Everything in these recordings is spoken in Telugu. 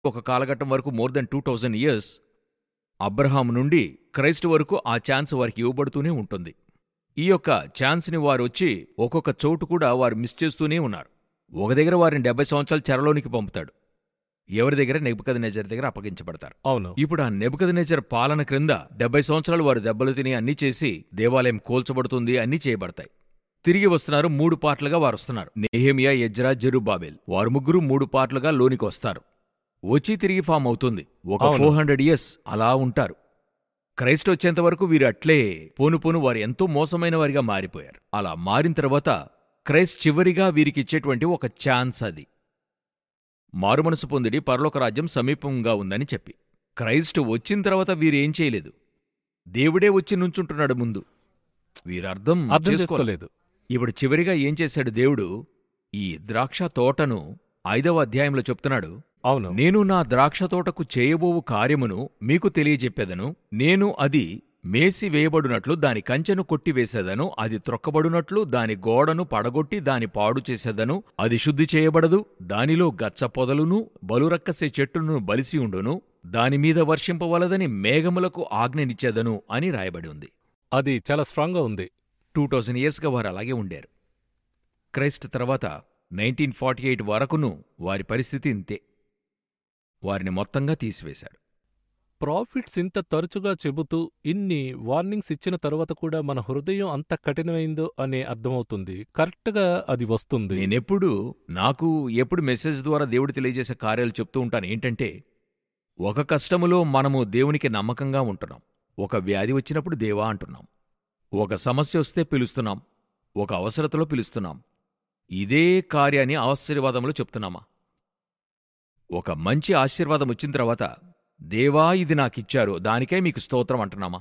ఒక కాలఘట్టం వరకు మోర్ దెన్ 2000 ఇయర్స్ అబ్రహాం నుండి క్రైస్ట్ వరకు ఆ ఛాన్స్ వారికి ఇవ్వబడుతూనే ఉంటుంది. ఈ యొక్క ఛాన్స్ని వారు వచ్చి ఒక్కొక్క చోటు కూడా వారు మిస్ చేస్తూనే ఉన్నారు. ఒక దగ్గర వారిని 70 సంవత్సరాలు చెరలోనికి పంపుతాడు. ఎవరి దగ్గర? నెబుకద్నెజర్ దగ్గర అప్పగించబడతారు. అవును. ఇప్పుడు ఆ నెబుకద్నెజర్ పాలన క్రింద 70 సంవత్సరాలు వారు దెబ్బలు తిని అన్నీ చేసి దేవాలయం కూల్చబడుతుంది, అన్నీ చేయబడతాయి. తిరిగి వస్తున్నారు. 3 పార్ట్లుగా వారు వస్తున్నారు. నెహెమియా, ఎజ్రా, జెరుబ్బాబెల్ వారు ముగ్గురు 3 పార్ట్లుగా లోనికి వస్తారు. వచ్చి తిరిగి ఫామ్ అవుతుంది. ఒక 400 ఇయర్స్ అలా ఉంటారు. క్రైస్ట్ వచ్చేంత వరకు వీరు అట్లే పోను వారు ఎంతో మోసమైన వారిగా మారిపోయారు. అలా మారిన తర్వాత క్రైస్ట్ చివరిగా వీరికిచ్చేటువంటి ఒక ఛాన్స్ అది. మారుమనసు పొందిడి, పరలోక రాజ్యం సమీపంగా ఉందని చెప్పి. క్రైస్ట్ వచ్చిన తర్వాత వీరేం చేయలేదు. దేవుడే వచ్చి నుంచుంటున్నాడు ముందు. వీరర్థం చేసుకోలేదు. ఇప్పుడు చివరిగా ఏం చేశాడు దేవుడు? ఈ ద్రాక్ష తోటను 5వ అధ్యాయంలో చెప్తున్నాడు. అవును. నేను నా ద్రాక్ష తోటకు చేయబోవు కార్యమును మీకు తెలియజెప్పెదను. నేను అది మేసి వేయబడునట్లు దాని కంచెను కొట్టివేసేదను. అది త్రొక్కబడునట్లు దాని గోడను పడగొట్టి దాని పాడు చేసేదను. అది శుద్ధి చేయబడదు. దానిలో గచ్చ పొదలును బలురక్కసే చెట్టును బలిసి ఉండును. దానిమీద వర్షింపవలదని మేఘములకు ఆజ్ఞనిచ్చేదను అని రాయబడి ఉంది. అది చాలా స్ట్రాంగ్గా ఉంది. 2000 ఇయర్స్గా వారు అలాగే ఉండారు. క్రైస్ట్ తర్వాత 1948 వరకును వారి పరిస్థితి ఇంతే. వారిని మొత్తంగా తీసివేశాడు. ప్రాఫిట్స్ ఇంత తరచుగా చెబుతూ ఇన్ని వార్నింగ్స్ ఇచ్చిన తరువాత కూడా మన హృదయం అంత కఠినమైందో అనే అర్థమవుతుంది. కరెక్ట్గా అది వస్తుంది. నాకు ఎప్పుడు మెసేజ్ ద్వారా దేవుడు తెలియజేసే కార్యాలు చెప్తూ ఉంటాను. ఏంటంటే, ఒక కష్టములో మనము దేవునికి నమ్మకంగా ఉంటున్నాం. ఒక వ్యాధి వచ్చినప్పుడు దేవా అంటున్నాం. ఒక సమస్య వస్తే పిలుస్తున్నాం. ఒక అవసరతలో పిలుస్తున్నాం. ఇదే కార్యాన్ని ఆశీర్వాదంలో చెప్తున్నామా? ఒక మంచి ఆశీర్వాదం వచ్చిన తర్వాత దేవా ఇది నాకిచ్చారు, దానికే మీకు స్తోత్రం అంటున్నామా?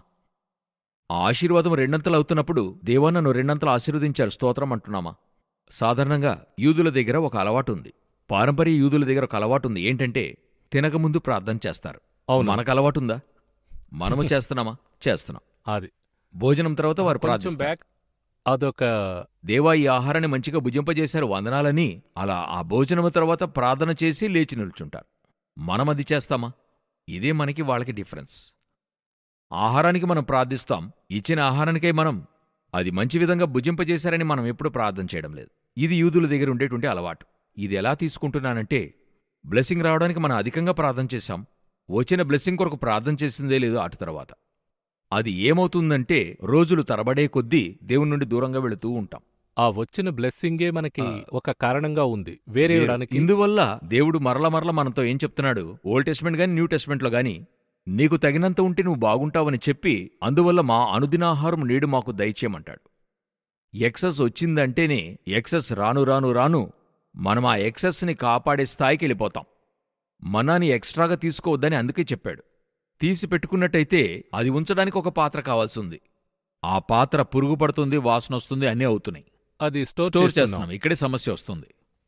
ఆ ఆశీర్వాదం 2 అవుతున్నప్పుడు దేవా నన్ను 2 ఆశీర్వదించారు, స్తోత్రం అంటున్నామా? సాధారణంగా యూదుల దగ్గర ఒక అలవాటుంది. పారంపర్య యూదుల దగ్గర ఒక అలవాటుంది. ఏంటంటే, తినకముందు ప్రార్థన చేస్తారు. మనకు అలవాటుందా? మనము చేస్తున్నామా? చేస్తున్నాం. అది భోజనం తర్వాత వారు ప్రార్థిస్తారు. అదొక దేవా ఈ ఆహారాన్ని మంచిగా భుజింపజేశారు, వందనాలని అలా ఆ భోజనము తర్వాత ప్రార్థన చేసి లేచి నిల్చుంటారు. మనమది చేస్తామా? ఇదే మనకి వాళ్ళకి డిఫరెన్స్. ఆహారానికి మనం ప్రార్థిస్తాం. ఇచ్చిన ఆహారానికై మనం అది మంచి విధంగా భుజింపజేశారని మనం ఎప్పుడూ ప్రార్థన చేయడం లేదు. ఇది యూదుల దగ్గర ఉండేటువంటి అలవాటు. ఇది ఎలా తీసుకుంటున్నానంటే, బ్లెస్సింగ్ రావడానికి మనం అధికంగా ప్రార్థన చేశాం. వచ్చిన బ్లెస్సింగ్ కొరకు ప్రార్థన చేసిందే లేదు. అటు తర్వాత అది ఏమవుతుందంటే, రోజులు తరబడే కొద్దీ దేవుని నుండి దూరంగా వెళుతూ ఉంటాం. ఆ వచ్చిన బ్లెస్సింగే మనకి ఒక కారణంగా ఉంది వేరే. ఇందువల్ల దేవుడు మరల మనతో ఏం చెప్తున్నాడు? ఓల్డ్ టెస్ట్మెంట్ గాని న్యూ టెస్ట్మెంట్లో గాని, నీకు తగినంత ఉంటే నువ్వు బాగుంటావని చెప్పి, అందువల్ల మా అనుదినాహారం నేడు మాకు దయచేయమంటాడు. ఎక్సెస్ వచ్చిందంటేనే, ఎక్సెస్ రాను మనం ఆ ఎక్సెస్ని కాపాడే స్థాయికి వెళ్ళిపోతాం. మనాని ఎక్స్ట్రాగా తీసుకోవద్దని అందుకే చెప్పాడు. తీసి పెట్టుకున్నట్టయితే అది ఉంచడానికి ఒక పాత్ర కావాల్సి ఉంది. ఆ పాత్ర పురుగు పడుతుంది, వాసన వస్తుంది, అన్నీ అవుతున్నాయి. అది స్టోర్ చేస్తున్నాం. ఇక్కడే సమస్య వస్తుంది.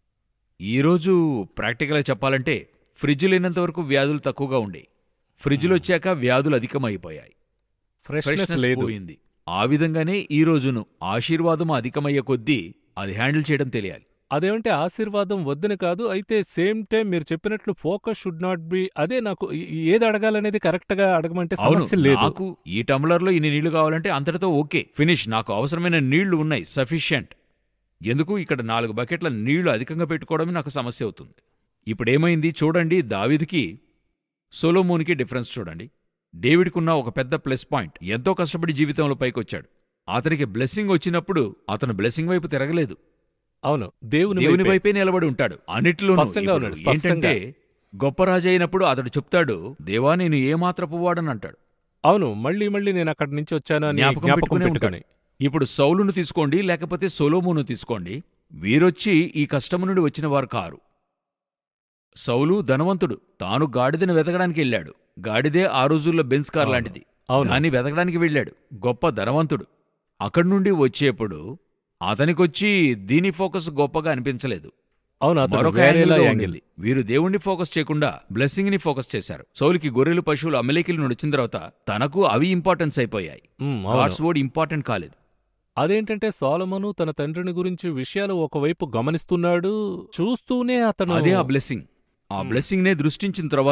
ఈరోజు ప్రాక్టికల్గా చెప్పాలంటే, ఫ్రిడ్జ్ లేనంతవరకు వ్యాధులు తక్కువగా ఉండేవి. ఫ్రిడ్జ్లు వచ్చాక వ్యాధులు అధికమైపోయాయి. ఫ్రెష్నెస్ పోయింది. ఆ విధంగానే ఈ రోజును ఆశీర్వాదం అధికమయ్యే కొద్దీ అది హ్యాండిల్ చేయడం తెలియాలి. అదేమంటే ఆశీర్వాదం వద్దని కాదు, అయితే సేమ్ టైం మీరు చెప్పినట్లు ఫోకస్ షుడ్ నాట్ బి. అదే నాకు ఏది అడగాలనేది కరెక్ట్గా అడగమంటే సమస్య లేదు. నాకు ఈ టంబ్లర్లో ఇన్ని నీళ్లు కావాలంటే అంతటితో ఓకే, ఫినిష్. నాకు అవసరమైన నీళ్లు ఉన్నాయి, సఫిషియంట్. ఎందుకు ఇక్కడ 4 బకెట్ల నీళ్లు అధికంగా పెట్టుకోవడమే నాకు సమస్య అవుతుంది. ఇప్పుడేమైంది చూడండి, దావీదుకి సొలొమోనుకి డిఫరెన్స్ చూడండి. డేవిడ్కున్న ఒక పెద్ద ప్లస్ పాయింట్, ఎంతో కష్టపడి జీవితంలో పైకొచ్చాడు. అతనికి బ్లెస్సింగ్ వచ్చినప్పుడు అతను బ్లెస్సింగ్ వైపు తిరగలేదు. అవును, దేవుని వైపే నిలబడి ఉంటాడు అన్నిటిలోనూ. ఏంటంటే, గొప్ప రాజు అయినప్పుడు అతడు చెప్తాడు, దేవా నేను ఏమాత్రపు వాడని అంటాడు. అవును, మళ్ళీ నేను అక్కడి నుంచి వచ్చాను అని జ్ఞాపకం పెట్టుకొని. ఇప్పుడు సౌలును తీసుకోండి, లేకపోతే సొలొమోను తీసుకోండి. వీరొచ్చి ఈ కష్టము నుండి వచ్చిన వారు కారు. సౌలు ధనవంతుడు, తాను గాడిదను వెతకడానికి వెళ్ళాడు. గాడిదే ఆ రోజుల్లో బెన్స్ కార్ లాంటిది. దాన్ని వెతకడానికి వెళ్ళాడు. గొప్ప ధనవంతుడు. అక్కడి నుండి వచ్చేప్పుడు అతనికొచ్చి దీని ఫోకస్ గొప్పగా అనిపించలేదు. వీరు దేవుణ్ణి ఫోకస్ చేయకుండా బ్లెస్సింగ్ ని ఫోకస్ చేశారు. సౌలుకి గొర్రెలు, పశువులు, అమెలేకీల నుండి వచ్చిన తర్వాత తనకు అవి ఇంపార్టెన్స్ అయిపోయాయి. గాడ్స్ వర్డ్ ఇంపార్టెంట్ కాలేదు. అదేంటంటే, సొలొమోను తన తండ్రిని గురించి విషయాలు ఒకవైపు గమనిస్తున్నాడు, చూస్తూనే అతను అదే ఆ బ్లెస్సింగ్. ఆ బ్లెస్సింగ్నే దృష్టించిన తర్వాత